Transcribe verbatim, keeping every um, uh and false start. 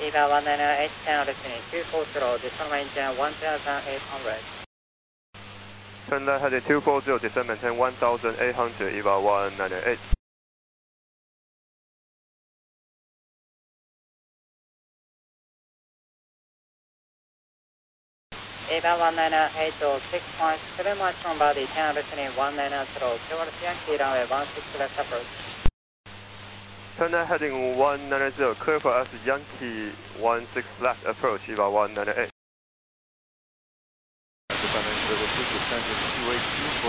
Eva one nine eight ten listening two four zero, descend maintain one thousand eight hundred. Turn left heading two four zero, descend maintain one thousand eight hundred, Eva one nine eight. Eva one nine eight six point seven miles from body, ten listening one nine zero, towards Yankee runway one six left approach. Turn left heading one nine zero, clear for us Yankee one six left approach, Eva one nine eight.